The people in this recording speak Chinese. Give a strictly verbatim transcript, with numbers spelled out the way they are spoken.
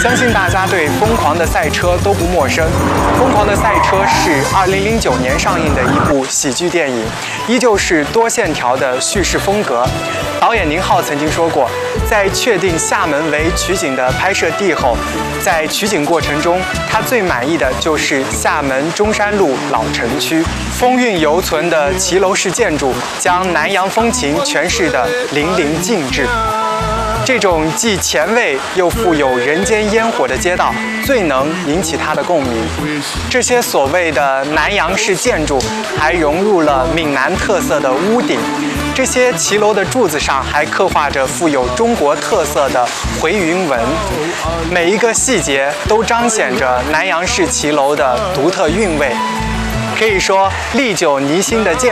相信大家对《疯狂的赛车》都不陌生，《疯狂的赛车》是二零零九年上映的一部喜剧电影，依旧是多线条的叙事风格。导演宁浩曾经说过，在确定厦门为取景的拍摄地后，在取景过程中，他最满意的就是厦门中山路老城区，风韵犹存的骑楼式建筑，将南洋风情诠释得淋漓尽致。这种既前卫又富有人间烟火的街道，最能引起他的共鸣。这些所谓的南洋式建筑，还融入了闽南特色的屋顶。这些骑楼的柱子上还刻画着富有中国特色的回云纹，每一个细节都彰显着南洋式骑楼的独特韵味。可以说，历久弥新的建